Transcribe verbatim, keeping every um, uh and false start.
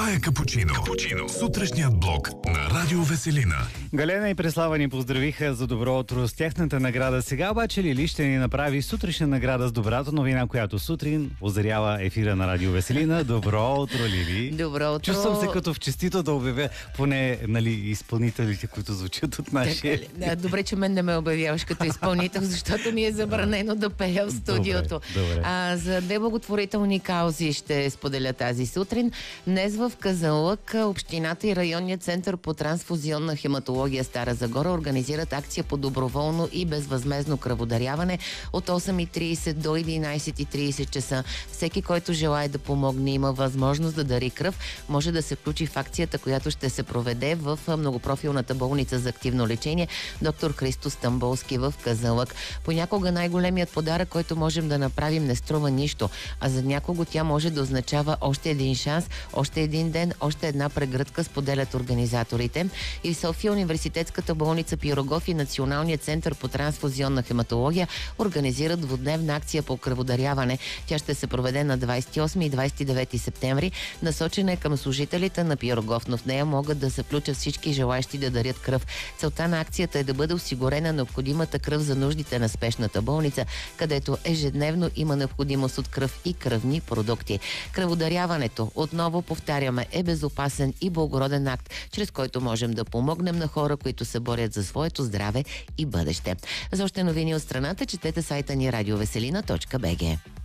Това е Капучино. Капучино. Сутрешният блок на Радио Веселина. Галена и Преслава ни поздравиха за добро утро с тяхната награда. Сега обаче Лили ще ни направи сутрешна награда с добрата новина, която сутрин озарява ефира на Радио Веселина. Добро утро, Лили. Добро утро. Чувствам се като в честито да обявя поне, нали, изпълнителите, които звучат от нашия. Да, добре, че мен не ме обявяваш като изпълнител, защото ми е забранено да пея в студиото. Добре, добре. А, за две благотворителни каузи ще споделя тази сутрин. Днес в Казанлък общината и районният център по трансфузионна хематология Стара Загора организират акция по доброволно и безвъзмездно кръводаряване от осем и трийсет до единайсет и трийсет часа. Всеки, който желае да помогне, има възможност да дари кръв, може да се включи в акцията, която ще се проведе в многопрофилната болница за активно лечение доктор Христо Стамболски в Казанлък. Понякога най-големият подарък, който можем да направим, не струва нищо, а за някого тя може да означава още един шанс, още един ден, още една прегръдка, споделят организаторите. И в София университетската болница Пирогов и Националният център по трансфузионна хематология организират двудневна акция по кръводаряване. Тя ще се проведе на двайсет и осми и двайсет и девети септември. Насочена е към служителите на Пирогов, но в нея могат да се включат всички желаящи да дарят кръв. Целта на акцията е да бъде осигурена необходимата кръв за нуждите на спешната болница, където ежедневно има необходимост от кръв и кръвни продукти. Кръводаряването, отново повтаряме, е безопасен и благороден акт, чрез който можем да помогнем на хора, които се борят за своето здраве и бъдеще. За още новини от страната четете сайта ни радиовеселина точка бг.